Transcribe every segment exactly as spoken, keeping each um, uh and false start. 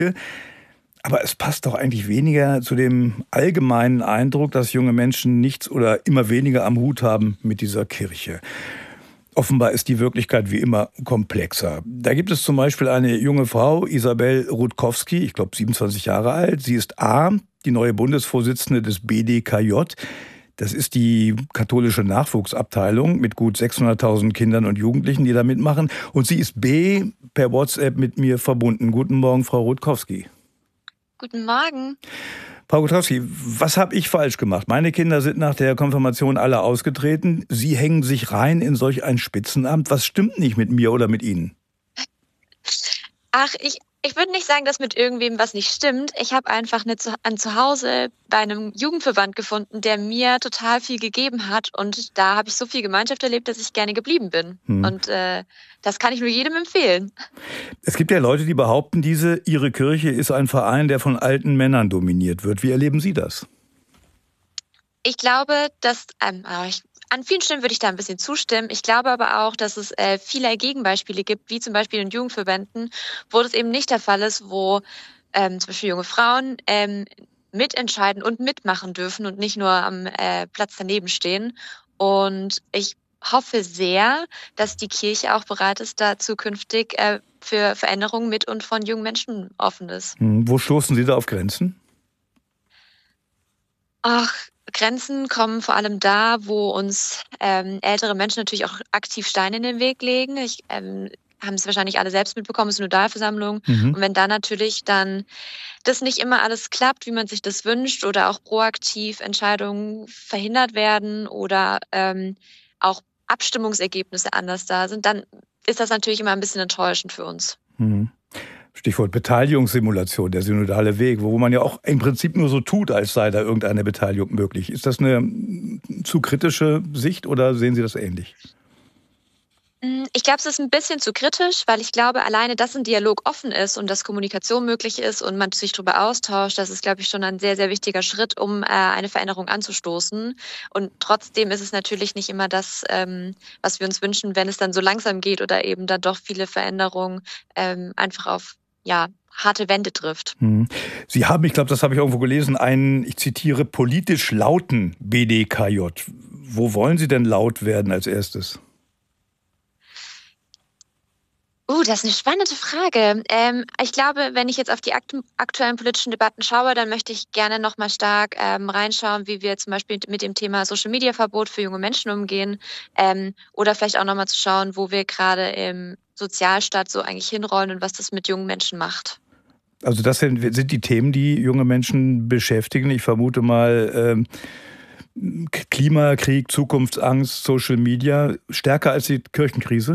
Aber es passt doch eigentlich weniger zu dem allgemeinen Eindruck, dass junge Menschen nichts oder immer weniger am Hut haben mit dieser Kirche. Offenbar ist die Wirklichkeit wie immer komplexer. Da gibt es zum Beispiel eine junge Frau, Isabel Rutkowski, ich glaube siebenundzwanzig Jahre alt. Sie ist A, die neue Bundesvorsitzende des B D K J. Das ist die katholische Nachwuchsabteilung mit gut sechshunderttausend Kindern und Jugendlichen, die da mitmachen. Und sie ist B, per WhatsApp mit mir verbunden. Guten Morgen, Frau Rutkowski. Guten Morgen. Frau Rutkowski, was habe ich falsch gemacht? Meine Kinder sind nach der Konfirmation alle ausgetreten. Sie hängen sich rein in solch ein Spitzenamt. Was stimmt nicht mit mir oder mit Ihnen? Ach, ich, ich würde nicht sagen, dass mit irgendwem was nicht stimmt. Ich habe einfach eine Zu- ein Zuhause bei einem Jugendverband gefunden, der mir total viel gegeben hat. Und da habe ich so viel Gemeinschaft erlebt, dass ich gerne geblieben bin. Hm. Und äh, das kann ich nur jedem empfehlen. Es gibt ja Leute, die behaupten, diese Ihre Kirche ist ein Verein, der von alten Männern dominiert wird. Wie erleben Sie das? Ich glaube, dass ähm, ich, an vielen Stellen würde ich da ein bisschen zustimmen. Ich glaube aber auch, dass es äh, viele Gegenbeispiele gibt, wie zum Beispiel in Jugendverbänden, wo das eben nicht der Fall ist, wo ähm, zum Beispiel junge Frauen ähm, mitentscheiden und mitmachen dürfen und nicht nur am äh, Platz daneben stehen. Und ich hoffe sehr, dass die Kirche auch bereit ist, da zukünftig äh, für Veränderungen mit und von jungen Menschen offen ist. Hm, wo stoßen Sie da auf Grenzen? Ach, Grenzen kommen vor allem da, wo uns ähm, ältere Menschen natürlich auch aktiv Steine in den Weg legen. Ich ähm, haben es wahrscheinlich alle selbst mitbekommen, es ist eine Notarialversammlung. Mhm. Und wenn da natürlich dann das nicht immer alles klappt, wie man sich das wünscht, oder auch proaktiv Entscheidungen verhindert werden oder ähm, auch Abstimmungsergebnisse anders da sind, dann ist das natürlich immer ein bisschen enttäuschend für uns. Mhm. Stichwort Beteiligungssimulation, der synodale Weg, wo man ja auch im Prinzip nur so tut, als sei da irgendeine Beteiligung möglich. Ist das eine zu kritische Sicht oder sehen Sie das ähnlich? Ich glaube, es ist ein bisschen zu kritisch, weil ich glaube, alleine, dass ein Dialog offen ist und dass Kommunikation möglich ist und man sich darüber austauscht, das ist, glaube ich, schon ein sehr, sehr wichtiger Schritt, um äh, eine Veränderung anzustoßen. Und trotzdem ist es natürlich nicht immer das, ähm, was wir uns wünschen, wenn es dann so langsam geht oder eben dann doch viele Veränderungen ähm, einfach auf, ja, harte Wände trifft. Hm. Sie haben, ich glaube, das habe ich irgendwo gelesen, einen, ich zitiere, politisch lauten B D K J. Wo wollen Sie denn laut werden als erstes? Uh, das ist eine spannende Frage. Ähm, ich glaube, wenn ich jetzt auf die akt- aktuellen politischen Debatten schaue, dann möchte ich gerne noch mal stark ähm, reinschauen, wie wir zum Beispiel mit dem Thema Social-Media-Verbot für junge Menschen umgehen, ähm, oder vielleicht auch noch mal zu schauen, wo wir gerade im Sozialstaat so eigentlich hinrollen und was das mit jungen Menschen macht. Also das sind, sind die Themen, die junge Menschen beschäftigen. Ich vermute mal ähm, Klimakrieg, Zukunftsangst, Social Media, stärker als die Kirchenkrise?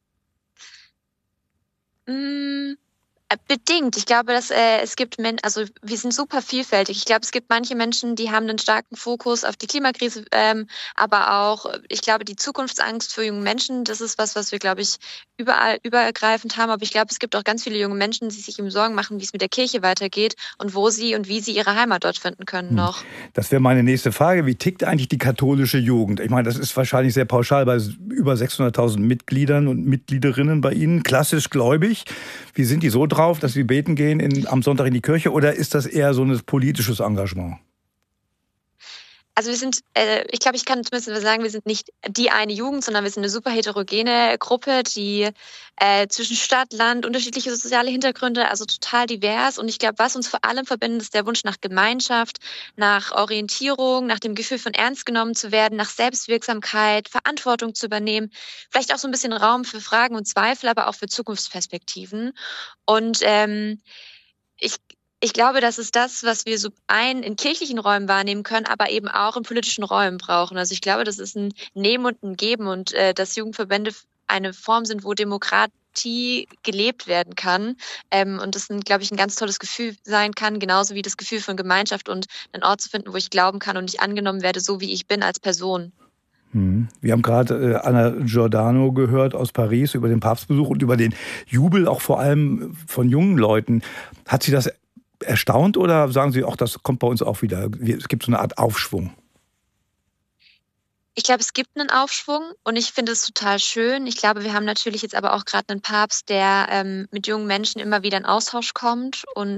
Mm, bedingt. Ich glaube, dass äh, es gibt Menschen, also wir sind super vielfältig. Ich glaube, es gibt manche Menschen, die haben einen starken Fokus auf die Klimakrise, ähm, aber auch, ich glaube, die Zukunftsangst für junge Menschen, das ist was, was wir, glaube ich, überall übergreifend haben. Aber ich glaube, es gibt auch ganz viele junge Menschen, die sich eben Sorgen machen, wie es mit der Kirche weitergeht und wo sie und wie sie ihre Heimat dort finden können noch. Das wäre meine nächste Frage. Wie tickt eigentlich die katholische Jugend? Ich meine, das ist wahrscheinlich sehr pauschal bei über sechshunderttausend Mitgliedern und Mitgliederinnen bei Ihnen. Klassisch gläubig. Wie sind die so drauf, dass sie beten gehen in, am Sonntag in die Kirche? Oder ist das eher so ein politisches Engagement? Also wir sind, äh, ich glaube, ich kann zumindest sagen, wir sind nicht die eine Jugend, sondern wir sind eine super heterogene Gruppe, die äh, zwischen Stadt, Land, unterschiedliche soziale Hintergründe, also total divers. Und ich glaube, was uns vor allem verbindet, ist der Wunsch nach Gemeinschaft, nach Orientierung, nach dem Gefühl von ernst genommen zu werden, nach Selbstwirksamkeit, Verantwortung zu übernehmen, vielleicht auch so ein bisschen Raum für Fragen und Zweifel, aber auch für Zukunftsperspektiven. Und ähm, ich Ich glaube, das ist das, was wir so ein in kirchlichen Räumen wahrnehmen können, aber eben auch in politischen Räumen brauchen. Also ich glaube, das ist ein Nehmen und ein Geben und äh, dass Jugendverbände eine Form sind, wo Demokratie gelebt werden kann. Ähm, und das, ein, glaube ich, ein ganz tolles Gefühl sein kann, genauso wie das Gefühl von Gemeinschaft und einen Ort zu finden, wo ich glauben kann und ich angenommen werde, so wie ich bin als Person. Wir haben gerade äh, Anna Giordano gehört aus Paris über den Papstbesuch und über den Jubel auch vor allem von jungen Leuten. Hat sie das erstaunt oder sagen Sie, auch das kommt bei uns auch wieder? Es gibt so eine Art Aufschwung. Ich glaube, es gibt einen Aufschwung und ich finde es total schön. Ich glaube, wir haben natürlich jetzt aber auch gerade einen Papst, der ähm, mit jungen Menschen immer wieder in Austausch kommt und